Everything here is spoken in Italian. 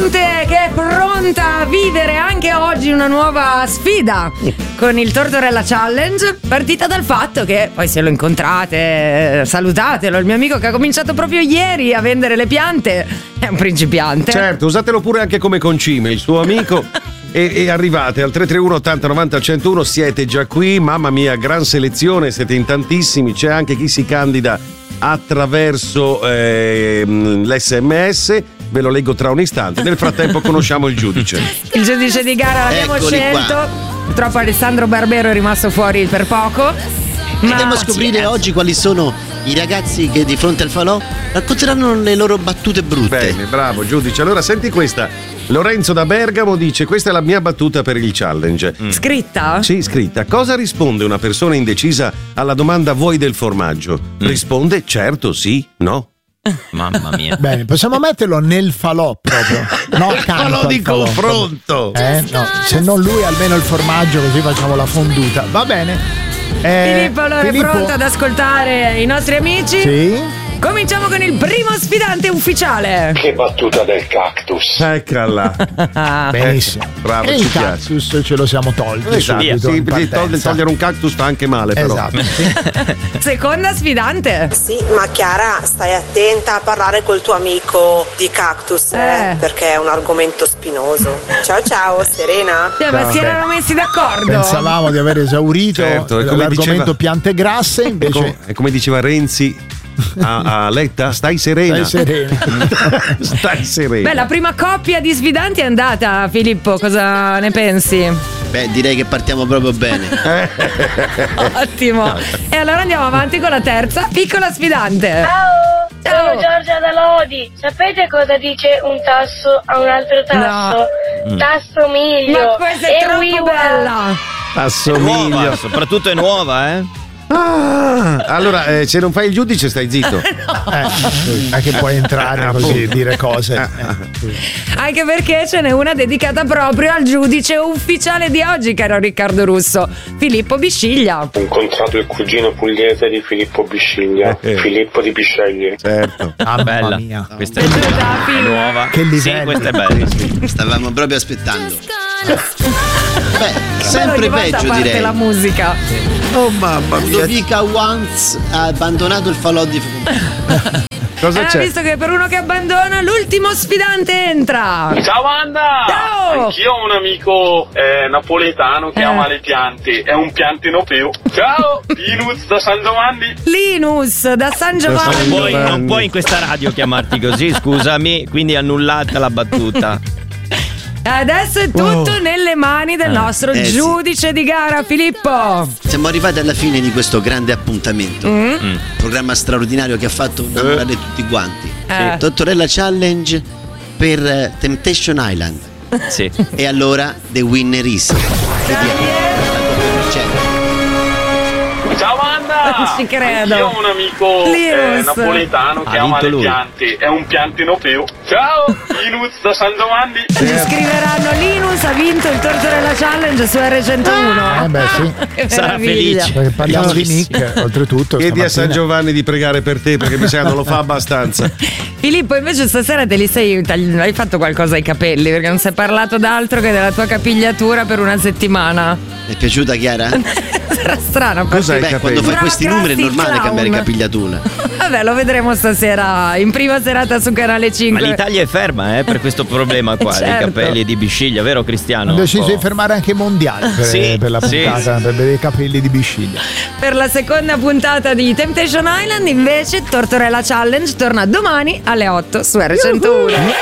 gente che è pronta a vivere anche oggi una nuova sfida con il Tortorella Challenge, partita dal fatto che poi se lo incontrate salutatelo, il mio amico che ha cominciato proprio ieri a vendere le piante è un principiante. Certo, usatelo pure anche come concime, il suo amico. E arrivate al 331 80 90 101, siete già qui, mamma mia, gran selezione, siete in tantissimi, c'è anche chi si candida attraverso l'SMS, ve lo leggo tra un istante, nel frattempo conosciamo il giudice. Il giudice di gara l'abbiamo scelto, purtroppo Alessandro Barbero è rimasto fuori per poco. Andiamo a scoprire oggi quali sono i ragazzi che di fronte al falò racconteranno le loro battute brutte. Bene, bravo giudice. Allora senti questa. Lorenzo da Bergamo dice: questa è la mia battuta per il challenge. Scritta? Sì, scritta. Cosa risponde una persona indecisa alla domanda vuoi del formaggio? Risponde certo, sì, no. Mamma mia. Bene, possiamo metterlo nel falò proprio. No, accanto falò di falò. confronto. No, se non lui almeno il formaggio, così facciamo la fonduta. Va bene. Filippo allora è pronto ad ascoltare i nostri amici? Sì. Cominciamo con il primo sfidante ufficiale. Che battuta del cactus. Eccola. Benissimo. Bravo, e ci il piace. cactus ce lo siamo tolti. Esatto, sì, togliere un cactus fa anche male, però. Esatto, sì. Seconda sfidante. Sì, ma Chiara, stai attenta a parlare col tuo amico di cactus, perché è un argomento spinoso. Ciao, Serena. Ma si erano messi d'accordo. Pensavamo di aver esaurito l'argomento piante grasse, invece. E come diceva Renzi a Letta, stai serena. Stai serena. Beh, la prima coppia di sfidanti è andata, Filippo, cosa ne pensi? Beh, direi che partiamo proprio bene. Ottimo. E allora andiamo avanti con la terza piccola sfidante. Ciao, sono Giorgia da Lodi. Sapete cosa dice un tasso a un altro tasso? No. Tasso miglio. Ma questa è troppo bella. Assomiglia. Soprattutto è nuova, allora, se non fai il giudice stai zitto. Anche puoi entrare così, dire cose. Anche perché ce n'è una dedicata proprio al giudice ufficiale di oggi, caro Riccardo Russo, Filippo Bisciglia. Ho incontrato il cugino pugliese di Filippo Bisciglia, Filippo di Bisceglie. Certo. Bella. Mia. Questa è nuova. Che livello. Sì, questa è bella. Stavamo proprio aspettando. Beh, Che sempre bello che peggio, parte direi. la musica. Oh mamma mia. Ludovica Once ha abbandonato il falò di Cosa c'è? Visto che per uno che abbandona, l'ultimo sfidante entra. Ciao Wanda! Ciao! Anch'io ho un amico napoletano che ama le piante, è un piantino più. Ciao! Linus da San Giovanni. Linus da San Giovanni. Non puoi in questa radio chiamarti così, scusami, quindi annullata la battuta. Adesso è tutto nelle mani del nostro giudice di gara, Filippo. Siamo arrivati alla fine di questo grande appuntamento. Programma straordinario che ha fatto innamorare tutti quanti. Tortorella Challenge per Temptation Island. Sì. E allora The Winner is. Ciao Wanda! Non ci credo. Io ho un amico Linus. napoletano che ama le piante, è un piantino più. Ciao! Linus da San Giovanni. Ci scriveranno: Linus ha vinto il Tortorella Challenge su R101. Beh, sì. Che Sarà meraviglia. felice. Perché parliamo di Nick, oltretutto. Chiedi a San stamattina. Giovanni di pregare per te, perché mi sa che non lo fa abbastanza. Filippo, invece stasera hai fatto qualcosa ai capelli, perché non si è parlato d'altro che della tua capigliatura per una settimana. È piaciuta, Chiara? Sarà strano. Cos'hai i Beh, quando capelli? fai questi numeri è normale Clown. cambiare capigliatura. Vabbè, lo vedremo stasera in prima serata su Canale 5. Ma l'Italia è ferma per questo problema qua, Certo. dei capelli di Bisciglia, vero Cristiano? Hanno deciso di fermare anche i mondiali per la puntata, per vedere i capelli di Bisciglia. Per la seconda puntata di Temptation Island, invece, Tortorella Challenge torna domani alle 8 su R101.